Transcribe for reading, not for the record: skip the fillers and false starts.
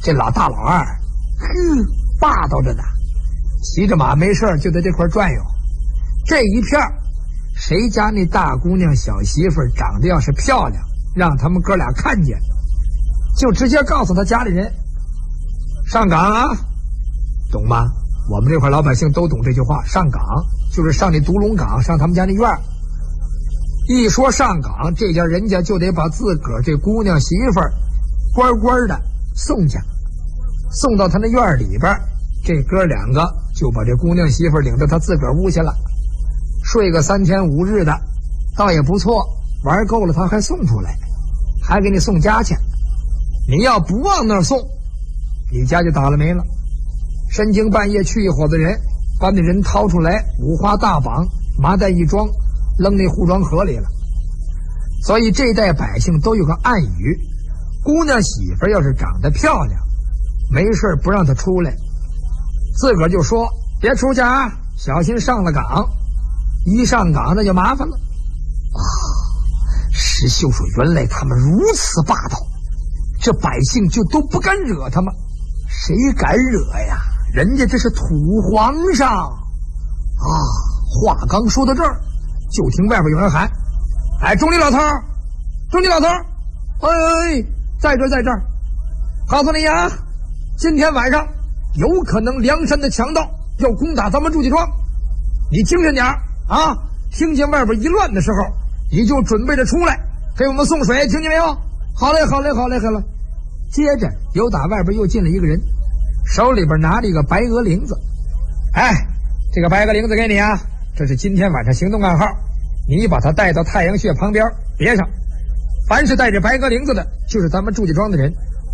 这老大老二，霸道着呢，骑着马没事就在这块转悠。这一片谁家那大姑娘小媳妇长得要是漂亮，让他们哥俩看见，就直接告诉他家里人上岗啊，懂吗？我们这块老百姓都懂这句话，上岗就是上那独龙岗，上他们家那院。一说上岗，这家人家就得把自个儿这姑娘媳妇儿乖乖的送去，送到他那院里边。这哥两个就把这姑娘媳妇儿领到他自个儿屋去了，睡个3天5日的，倒也不错。玩够了他还送出来，还给你送家去。你要不往那儿送，你家就倒了霉了。深更半夜去一伙子人，把那人掏出来，五花大绑，麻袋一装，扔那护庄河里了。所以这代百姓都有个暗语，姑娘媳妇要是长得漂亮，没事不让她出来，自个儿就说别出去啊，小心上了岗。一上岗那就麻烦了啊！石秀说原来他们如此霸道，这百姓就都不敢惹他们。谁敢惹呀？人家这是土皇上啊！话刚说到这儿，就听外边有人喊：“哎，钟离老头，钟离老头，哎，在这儿，在这儿！告诉你呀，今天晚上有可能梁山的强盗要攻打咱们祝家庄，你精神点啊！听见外边一乱的时候，你就准备着出来给我们送水，听见没有？好嘞，好嘞，好嘞，好嘞。”接着有打外边又进了一个人，手里边拿着一个白鹅铃子。哎，这个白鹅铃子给你啊，这是今天晚上行动暗号，你把它带到太阳穴旁边别上。凡是带着白鹅铃子的，就是咱们祝家庄的人。